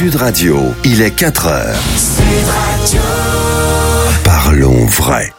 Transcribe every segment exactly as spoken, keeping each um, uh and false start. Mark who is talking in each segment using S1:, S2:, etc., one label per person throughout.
S1: Sud Radio, il est quatre heures. Sud Radio. Parlons vrai.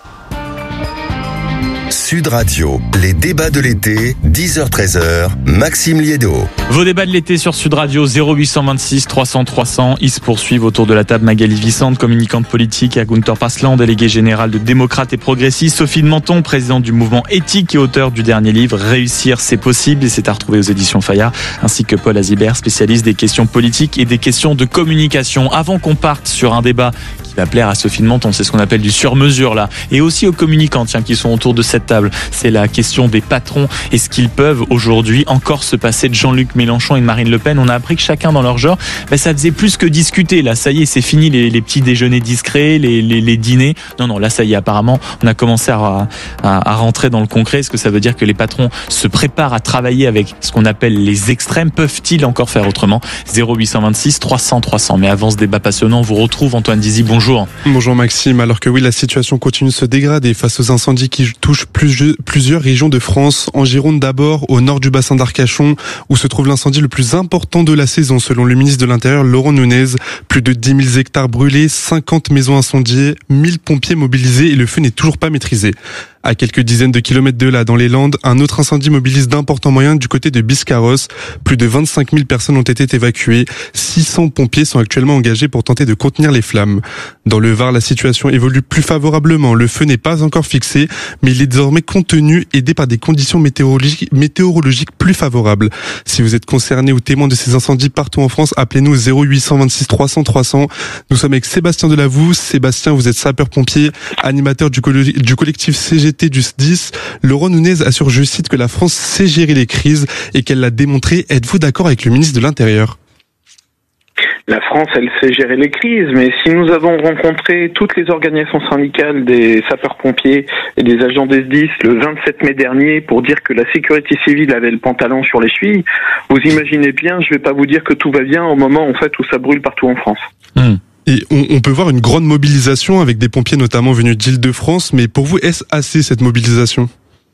S1: Sud Radio, les débats de l'été, dix heures treize heures, Maxime Liédo.
S2: Vos débats de l'été sur Sud Radio, zéro huit cent vingt-six trois cents trois cents. Ils se poursuivent autour de la table. Magali Vissante, communicante politique, à Gunther Pasland, délégué général de Démocrates et Progressistes, Sophie de Menton, présidente du mouvement éthique et auteur du dernier livre Réussir, c'est possible, et c'est à retrouver aux éditions Fayard, ainsi que Paul Azibert, spécialiste des questions politiques et des questions de communication. Avant qu'on parte sur un débat qui va plaire à Sophie de Menton, c'est ce qu'on appelle du sur-mesure là, et aussi aux communicants tiens, qui sont autour de cette table, c'est la question des patrons. Est-ce qu'ils peuvent aujourd'hui encore se passer de Jean-Luc Mélenchon et de Marine Le Pen? On a appris que chacun dans leur genre, ben, ça faisait plus que discuter. Là, ça y est, c'est fini les, les petits déjeuners discrets, les, les, les dîners. Non, non, là, ça y est, apparemment, on a commencé à, à, à rentrer dans le concret. Est-ce que ça veut dire que les patrons se préparent à travailler avec ce qu'on appelle les extrêmes? Peuvent-ils encore faire autrement? Zéro huit cent vingt-six trois cents trois cents. Mais avant ce débat passionnant, on vous retrouve Antoine Dizy. Bonjour.
S3: Bonjour Maxime. Alors que oui, la situation continue de se dégrader face aux incendies qui touchent plus plusieurs régions de France. En Gironde d'abord, au nord du bassin d'Arcachon, où se trouve l'incendie le plus important de la saison, selon le ministre de l'Intérieur Laurent Nunez. Plus de dix mille hectares brûlés, cinquante maisons incendiées, mille pompiers mobilisés et le feu n'est toujours pas maîtrisé. À quelques dizaines de kilomètres de là, dans les Landes, un autre incendie mobilise d'importants moyens du côté de Biscarrosse. Plus de vingt-cinq mille personnes ont été évacuées. six cents pompiers sont actuellement engagés pour tenter de contenir les flammes. Dans le Var, la situation évolue plus favorablement. Le feu n'est pas encore fixé, mais il est désormais contenu, aidé par des conditions météorologiques, météorologiques plus favorables. Si vous êtes concerné ou témoin de ces incendies partout en France, appelez-nous zéro huit cent vingt-six trois cents trois cents. Nous sommes avec Sébastien Delavousse. Sébastien, vous êtes sapeur-pompier, animateur du, coll- du collectif C G T du S D I S. Laurent Nunez assure, je cite, que la France sait gérer les crises et qu'elle l'a démontré. Êtes-vous d'accord avec le ministre de l'Intérieur?
S4: La France, elle sait gérer les crises, mais si nous avons rencontré toutes les organisations syndicales des sapeurs-pompiers et des agents des S D I S le vingt-sept mai dernier pour dire que la sécurité civile avait le pantalon sur les chevilles, vous imaginez bien, je vais pas vous dire que tout va bien au moment en fait où ça brûle partout en France.
S3: Mmh. Et on, on peut voir une grande mobilisation avec des pompiers notamment venus d'Île-de-France, mais pour vous, est-ce assez cette mobilisation?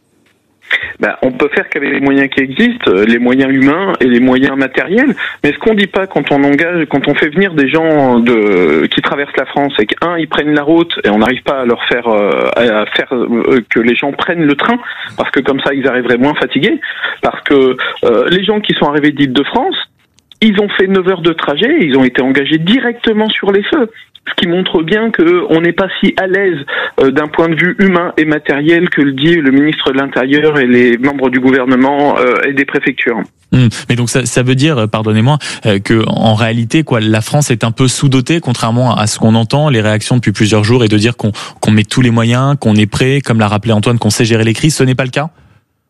S4: Ben, on peut faire qu'avec les moyens qui existent, les moyens humains et les moyens matériels. Mais ce qu'on dit pas quand on engage, quand on fait venir des gens de qui traversent la France, c'est qu'un, ils prennent la route et on n'arrive pas à leur faire euh, à faire euh, que les gens prennent le train, parce que comme ça ils arriveraient moins fatigués. Parce que euh, les gens qui sont arrivés d'Île-de-France, ils ont fait neuf heures de trajet, ils ont été engagés directement sur les feux. Ce qui montre bien qu'on n'est pas si à l'aise euh, d'un point de vue humain et matériel que le dit le ministre de l'Intérieur et les membres du gouvernement euh, et des préfectures.
S2: Mmh. Mais donc ça, ça veut dire, pardonnez-moi, euh, que en réalité, quoi, la France est un peu sous-dotée, contrairement à ce qu'on entend, les réactions depuis plusieurs jours, et de dire qu'on, qu'on met tous les moyens, qu'on est prêt, comme l'a rappelé Antoine, qu'on sait gérer les crises. Ce n'est pas le cas?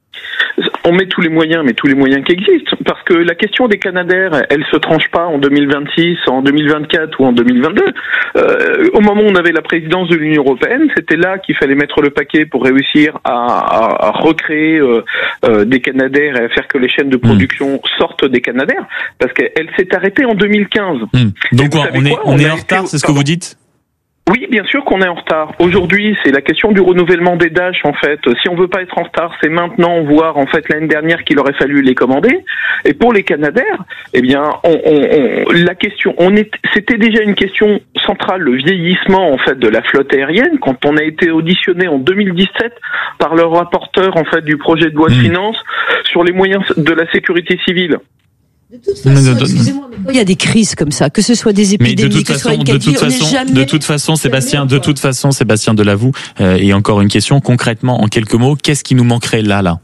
S4: On met tous les moyens, mais tous les moyens qui existent, parce que la question des Canadair, elle se tranche pas en deux mille vingt-six, en deux mille vingt-quatre ou en deux mille vingt-deux. Euh, au moment où on avait la présidence de l'Union européenne, c'était là qu'il fallait mettre le paquet pour réussir à, à, à recréer euh, euh, des Canadair et à faire que les chaînes de production mmh. sortent des Canadair, parce qu'elle s'est arrêtée en deux mille quinze.
S2: Mmh. Donc on, on est, on, on est en retard, c'est ce que vous dites?
S4: Oui, bien sûr qu'on est en retard. Aujourd'hui, c'est la question du renouvellement des Dash, en fait. Si on veut pas être en retard, c'est maintenant, voire, en fait, l'année dernière qu'il aurait fallu les commander. Et pour les Canadair, eh bien, on, on, on, la question, on est, c'était déjà une question centrale, le vieillissement, en fait, de la flotte aérienne. Quand on a été auditionné en deux mille dix-sept par le rapporteur, en fait, du projet de loi de mmh. finances sur les moyens de la sécurité civile.
S5: De toute façon, excusez-moi, mais quand il y a des crises comme ça, que ce soit des épidémies, que ce soit une
S2: de toute façon, jamais... de toute façon, Sébastien, de toute façon, Sébastien Delavousse, euh, et encore une question, concrètement, en quelques mots, qu'est-ce qui nous manquerait là, là?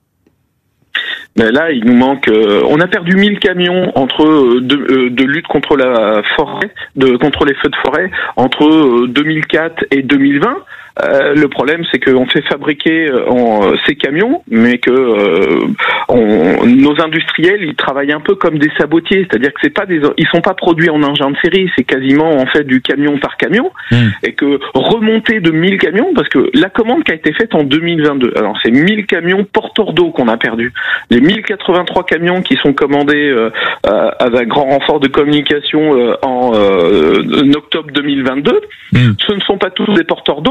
S4: Ben là, il nous manque. Euh, on a perdu mille camions entre euh, de, euh, de lutte contre la forêt, de contre les feux de forêt, entre euh, deux mille quatre et deux mille vingt. Euh, le problème, c'est qu'on fait fabriquer en, ces camions, mais que euh, on, nos industriels, ils travaillent un peu comme des sabotiers, c'est-à-dire que c'est pas des, ils sont pas produits en engin de série, c'est quasiment en fait du camion par camion, mmh. et que remonter de mille camions, parce que la commande qui a été faite en deux mille vingt-deux, alors c'est mille camions porteurs d'eau qu'on a perdu, les mille quatre-vingt-trois camions qui sont commandés euh, euh, avec grand renfort de communication euh, en, euh, en octobre deux mille vingt-deux, mmh. ce ne sont pas tous des porteurs d'eau.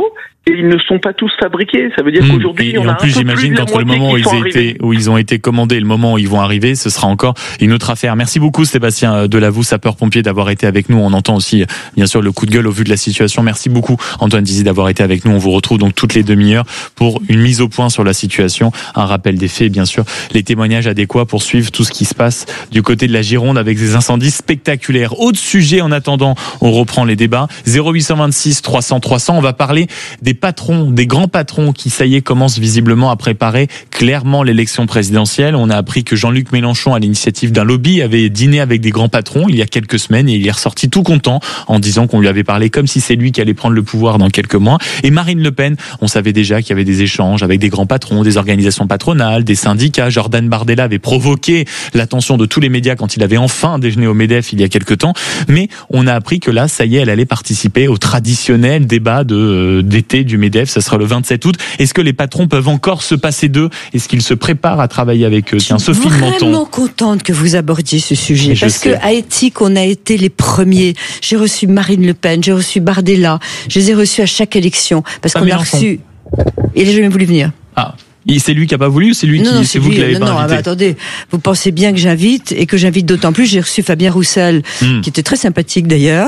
S4: et ils ne sont pas tous fabriqués. Ça veut dire mmh. qu'aujourd'hui,
S2: et,
S4: on
S2: et
S4: a
S2: en plus,
S4: un peu
S2: j'imagine
S4: plus
S2: qu'entre le moment où ils, ont été, où ils ont été commandés et le moment où ils vont arriver, ce sera encore une autre affaire. Merci beaucoup, Sébastien Delavou, sapeur-pompier, d'avoir été avec nous. On entend aussi, bien sûr, le coup de gueule au vu de la situation. Merci beaucoup, Antoine Dizy, d'avoir été avec nous. On vous retrouve donc toutes les demi-heures pour une mise au point sur la situation, un rappel des faits, bien sûr, les témoignages adéquats pour suivre tout ce qui se passe du côté de la Gironde avec des incendies spectaculaires. Autre sujet, en attendant, on reprend les débats. zéro huit cent vingt-six trois cents trois cents, on va parler des patrons, des grands patrons qui, ça y est, commencent visiblement à préparer clairement l'élection présidentielle. On a appris que Jean-Luc Mélenchon, à l'initiative d'un lobby, avait dîné avec des grands patrons il y a quelques semaines et il est ressorti tout content en disant qu'on lui avait parlé comme si c'est lui qui allait prendre le pouvoir dans quelques mois. Et Marine Le Pen, on savait déjà qu'il y avait des échanges avec des grands patrons, des organisations patronales, des syndicats. Jordan Bardella avait provoqué l'attention de tous les médias quand il avait enfin déjeuné au MEDEF il y a quelques temps. Mais on a appris que là, ça y est, elle allait participer au traditionnel débat de, euh, d'été du MEDEF. Ça sera le vingt-sept août. Est-ce que les patrons peuvent encore se passer d'eux? Est-ce qu'ils se préparent à travailler avec eux? Tiens, Sophie Menton.
S5: Je suis vraiment contente que vous abordiez ce sujet.
S2: Et
S5: parce qu'à Éthique, on a été les premiers. J'ai reçu Marine Le Pen, j'ai reçu Bardella. Je les ai reçus à chaque élection. Parce
S2: Pas
S5: qu'on
S2: Mélenchon.
S5: a reçu... Il n'a jamais voulu venir.
S2: Ah. C'est lui qui a pas voulu ou c'est lui
S5: non,
S2: qui,
S5: non,
S2: c'est vous
S5: lui,
S2: qui l'avez
S5: non,
S2: pas
S5: non,
S2: invité?
S5: Ah bah, attendez, vous pensez bien que j'invite et que j'invite d'autant plus. J'ai reçu Fabien Roussel, mm. qui était très sympathique d'ailleurs.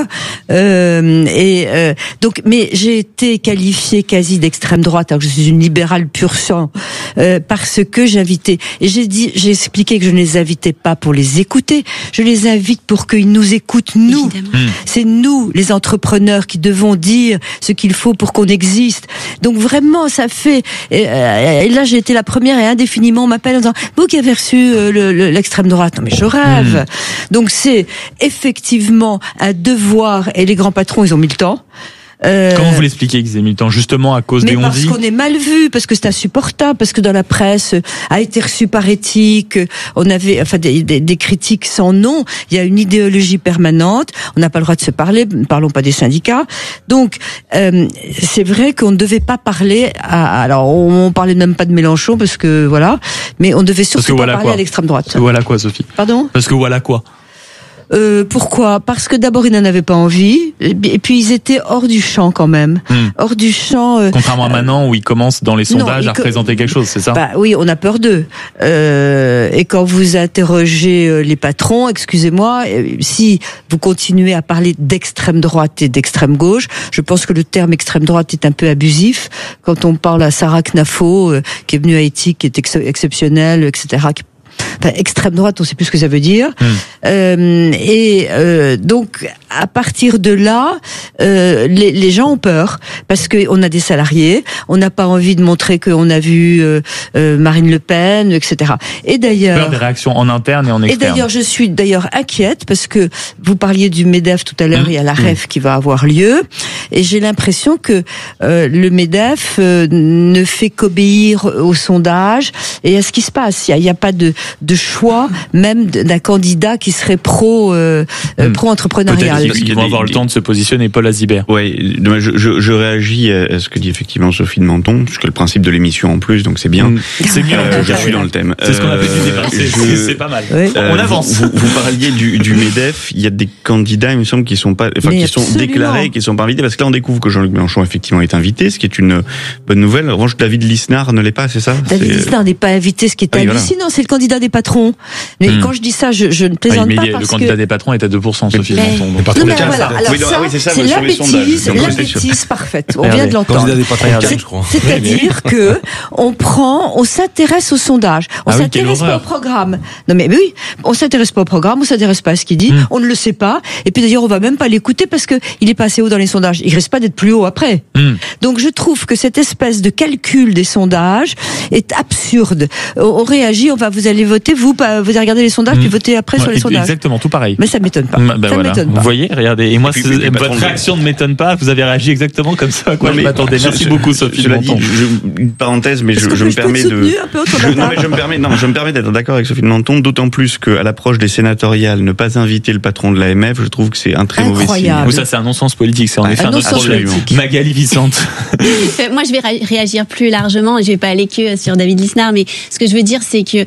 S5: Euh, et euh, donc, mais j'ai été qualifiée quasi d'extrême droite, alors que je suis une libérale pur sang, euh, parce que j'invitais. Et j'ai dit, j'ai expliqué que je ne les invitais pas pour les écouter. Je les invite pour qu'ils nous écoutent nous. Mm. C'est nous, les entrepreneurs, qui devons dire ce qu'il faut pour qu'on existe. Donc vraiment, ça fait. Et, euh, et là, j'ai été la première et indéfiniment on m'appelle en disant vous qui avez reçu euh, le, le, l'extrême droite. Non mais je rêve. Mmh. Donc c'est effectivement un devoir et les grands patrons ils ont mis le temps.
S2: Euh, Comment vous l'expliquez qu'ils aient mis le temps? Justement à cause
S5: mais
S2: des
S5: parce
S2: on-dit
S5: qu'on est mal vu, parce que c'est insupportable, parce que dans la presse a été reçu par Éthique, on avait enfin des, des, des critiques sans nom. Il y a une idéologie permanente. On n'a pas le droit de se parler. Ne parlons pas des syndicats. Donc euh, c'est vrai qu'on ne devait pas parler. À, alors on parlait même pas de Mélenchon parce que voilà, mais on devait surtout pas
S2: voilà
S5: parler
S2: quoi.
S5: à l'extrême droite.
S2: Voilà quoi, Sophie.
S5: Pardon?
S2: Parce que voilà quoi.
S5: Euh, pourquoi? Parce que d'abord ils n'en avaient pas envie, et puis ils étaient hors du champ quand même, hmm. hors du champ. Euh,
S2: Contrairement à maintenant où ils commencent dans les sondages non, à représenter quelque chose, c'est ça?
S5: Bah oui, on a peur d'eux. Euh, et quand vous interrogez les patrons, excusez-moi, si vous continuez à parler d'extrême droite et d'extrême gauche, je pense que le terme extrême droite est un peu abusif. Quand on parle à Sarah Knafo, euh, qui est venue à Éthique, qui est ex- exceptionnelle, et cetera. Qui Enfin, extrême droite, on sait plus ce que ça veut dire. Mmh. Euh, et euh, donc, à partir de là, euh, les, les gens ont peur parce que on a des salariés, on n'a pas envie de montrer qu'on a vu euh, euh, Marine Le Pen, et cetera. Et d'ailleurs,
S2: peur des réactions en interne et en externe.
S5: Et d'ailleurs, je suis d'ailleurs inquiète parce que vous parliez du MEDEF tout à l'heure, mmh. il y a la R E F mmh. qui va avoir lieu, et j'ai l'impression que euh, le MEDEF euh, ne fait qu'obéir au sondage et à ce qui se passe. Il n'y a, a pas de de choix même d'un candidat qui serait pro euh, mmh. pro entrepreneurial.
S2: Peut-être qu'ils vont avoir le temps de se positionner. Paul Azibert.
S6: Oui, je, je, je réagis à ce que dit effectivement Sophie de Menton, puisque le principe de l'émission en plus, donc c'est bien. Mmh.
S2: C'est mieux.
S6: Euh, je suis dans le thème.
S2: C'est ce qu'on a fait du débat. C'est, je, c'est pas mal. Oui.
S6: Euh,
S2: On avance.
S6: Vous, vous, vous parliez du, du MEDEF. Il y a des candidats, il me semble, qui sont pas, enfin, Mais qui sont absolument. déclarés, qui sont pas invités, parce que là on découvre que Jean-Luc Mélenchon effectivement est invité, ce qui est une bonne nouvelle. En revanche, David Lisnard ne l'est pas, c'est ça?
S5: David c'est... Lisnard n'est pas invité, ce qui est oui, hallucinant. Voilà. C'est le candidat des patrons. Mais mmh. quand je dis ça, je, je ne plaisante
S2: oui, mais
S5: pas
S2: le
S5: parce que...
S2: Le candidat des patrons est à deux pour cent, Sophie
S5: mais...
S2: Menton.
S5: Donc... Non, mais voilà. Alors oui, ça, ah oui, c'est, ça, c'est la bêtise, la bêtise parfaite. On vient de l'entendre.
S3: Candidat des patrons, je crois.
S5: C'est-à-dire que on prend, on s'intéresse au sondage. On
S2: ah
S5: s'intéresse
S2: oui,
S5: pas au programme. Non mais oui, on s'intéresse pas au programme, on s'intéresse pas à ce qu'il dit, mmh. on ne le sait pas. Et puis d'ailleurs, on va même pas l'écouter parce que il est pas assez haut dans les sondages. Il risque pas d'être plus haut après. Mmh. Donc je trouve que cette espèce de calcul des sondages est absurde. On réagit, on va, vous allez voter, vous, vous allez regarder les sondages, mmh. puis voter après ouais, sur les sondages.
S2: Exactement, tout pareil.
S5: Mais ça m'étonne pas.
S2: Bah,
S5: ça
S2: voilà.
S5: m'étonne pas.
S2: Vous voyez, regardez. Et moi,
S6: et puis, puis,
S2: votre réaction ne m'étonne pas. Vous avez réagi exactement comme ça à quoi non, je m'attendais. Merci
S6: je,
S2: beaucoup, Sophie.
S6: Je, je, je, une parenthèse, mais je, je, je me permets de. Je, non, mais je me permets, non, je me permets d'être d'accord avec Sophie de Menton, d'autant plus qu'à l'approche des sénatoriales, ne pas inviter le patron de l'A M F, je trouve que c'est un très
S5: Incroyable.
S6: mauvais signe.
S2: Ou ça, c'est un non-sens politique. C'est en effet un autre problème. Magali Vicente.
S7: Moi, je vais réagir plus largement. Je vais pas aller que sur David Lisnard, mais ce que je veux dire, c'est que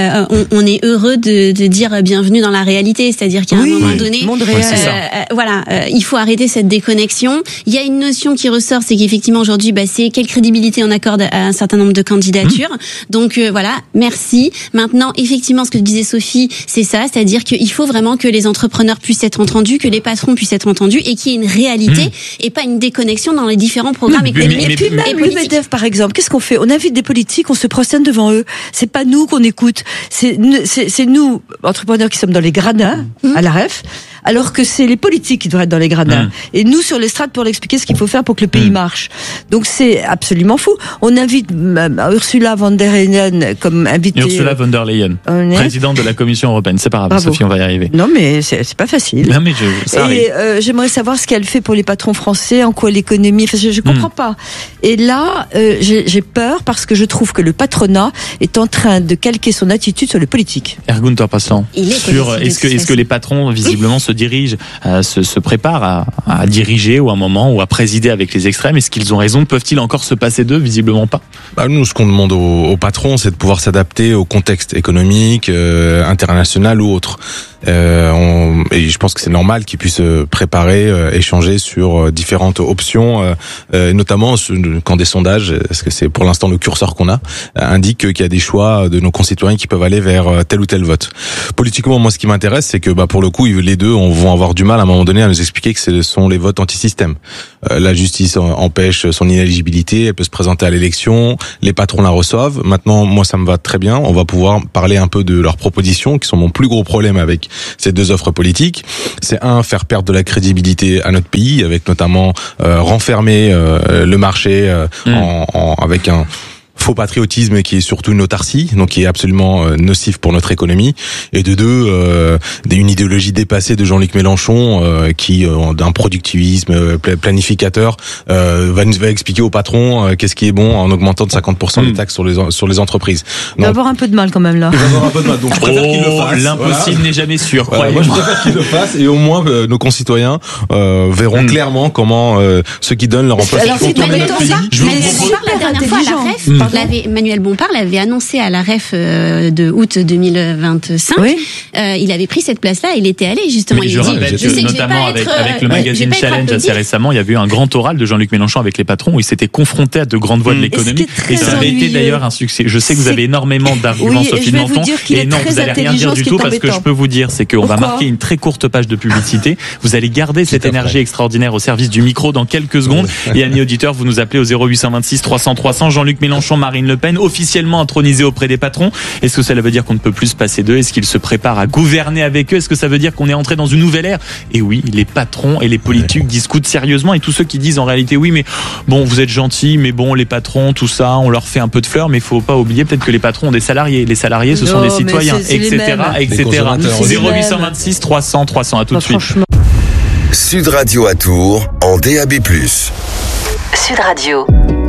S7: euh, on, on est heureux de, de dire bienvenue dans la réalité, c'est-à-dire qu'à oui, un moment oui. donné,
S5: monde réel.
S7: Euh, euh, voilà, euh, il faut arrêter cette déconnexion. Il y a une notion qui ressort, c'est qu'effectivement aujourd'hui, bah, c'est quelle crédibilité on accorde à un certain nombre de candidatures. Mmh. Donc euh, voilà, merci. Maintenant, effectivement, ce que disait Sophie, c'est ça, c'est-à-dire qu'il faut vraiment que les entrepreneurs puissent être entendus, que les patrons puissent être entendus, et qu'il y ait une réalité mmh. et pas une déconnexion dans les différents programmes
S5: mmh.
S7: économiques.
S5: Et puis même le MEDEF, par exemple, qu'est-ce qu'on fait? On invite des politiques, on se prosterne devant eux. C'est pas nous qu'on écoute, c'est c'est, c'est nous entrepreneurs qui sommes dans les gradins mmh. à la R E F. Alors que c'est les politiques qui devraient être dans les gradins. Mmh. Et nous, sur l'estrade, pour l'expliquer ce qu'il faut faire pour que le pays mmh. marche. Donc c'est absolument fou. On invite Ursula von der Leyen comme invitée.
S2: Ursula von der Leyen, euh, présidente de la Commission européenne. C'est pas grave, Bravo. Sophie, on va y arriver.
S5: Non, mais c'est, c'est pas facile.
S2: Non, mais je, ça arrive.
S5: Et euh, j'aimerais savoir ce qu'elle fait pour les patrons français, en quoi l'économie... Enfin, je, je comprends mmh. pas. Et là, euh, j'ai, j'ai peur parce que je trouve que le patronat est en train de calquer son attitude sur le politique.
S2: Ergun Torpaslan, sur est-ce que, est-ce que les patrons, visiblement, se dirigent, euh, se, se préparent à, à diriger ou à un moment ou à présider avec les extrêmes? Est-ce qu'ils ont raison? Peuvent-ils encore se passer d'eux? Visiblement pas.
S8: Bah nous, ce qu'on demande aux, aux patrons, c'est de pouvoir s'adapter au contexte économique, euh, international ou autre. Euh, on, et je pense que c'est normal qu'ils puissent préparer, euh, échanger sur euh, différentes options, euh, euh, notamment quand des sondages, parce que c'est pour l'instant le curseur qu'on a, euh, indiquent qu'il y a des choix de nos concitoyens qui peuvent aller vers tel ou tel vote. Politiquement, moi, ce qui m'intéresse, c'est que bah pour le coup, les deux on, vont avoir du mal à un moment donné à nous expliquer que ce sont les votes anti-système. Euh, la justice empêche son inéligibilité, elle peut se présenter à l'élection, les patrons la reçoivent. Maintenant, moi, ça me va très bien. On va pouvoir parler un peu de leurs propositions, qui sont mon plus gros problème avec ces deux offres politiques. C'est un, faire perdre de la crédibilité à notre pays, avec notamment euh, renfermer euh, le marché euh, mmh. en, en, avec un faux patriotisme qui est surtout une autarcie, donc qui est absolument euh, nocif pour notre économie, et de deux, euh, une idéologie dépassée de Jean-Luc Mélenchon euh, qui, euh, d'un productivisme planificateur, euh, va nous va expliquer aux patrons euh, qu'est-ce qui est bon en augmentant de cinquante pour cent mmh. les taxes sur les sur les entreprises.
S5: Il va avoir un peu de mal quand même là.
S8: Il va avoir un peu de mal, donc je préfère oh, qu'il le fasse.
S2: L'impossible voilà. n'est jamais sûr.
S8: Voilà, moi je préfère qu'il le fasse, et au moins euh, nos concitoyens euh, verront mmh. clairement comment euh, ceux qui donnent leur emploi font tourner notre pays.
S7: Je vous propose la dernière fois à la R E F. Mmh. L'avait, Manuel Bompard l'avait annoncé à la R E F euh, de août deux mille vingt-cinq. Oui. Euh, il avait pris cette place-là, il était allé justement.
S2: Oui,
S7: il
S2: je
S7: dit,
S2: rappelle
S7: je
S2: que notamment avec, être, avec le magazine Challenge assez récemment, il y avait eu un grand oral de Jean-Luc Mélenchon avec les patrons où il s'était confronté à de grandes voix mmh. de l'économie. Et, et ça avait été d'ailleurs un succès. Je sais que vous avez énormément d'arguments, oui, Sophie Menton. Et non, vous n'allez rien dire du tout parce que je peux vous dire, c'est qu'on va marquer une très courte page de publicité. Vous allez garder cette énergie extraordinaire au service du micro dans quelques secondes. Et amis auditeurs, vous nous appelez au zéro huit cent vingt-six trois cents trois cents. Jean-Luc Mélenchon, Marine Le Pen, officiellement intronisé auprès des patrons. Est-ce que cela veut dire qu'on ne peut plus se passer d'eux? Est-ce qu'ils se préparent à gouverner avec eux? Est-ce que ça veut dire qu'on est entré dans une nouvelle ère? Et oui, les patrons et les politiques discutent sérieusement, et tous ceux qui disent en réalité oui, mais bon, vous êtes gentils, mais bon, les patrons, tout ça, on leur fait un peu de fleurs, mais il faut pas oublier peut-être que les patrons ont des salariés. Les salariés, ce non, sont des citoyens, et cetera, et cetera. zéro huit cent vingt-six trois cents trois cents. À tout bah, de suite. Franchement.
S1: Sud Radio à Tours en D A B plus.
S9: Sud Radio.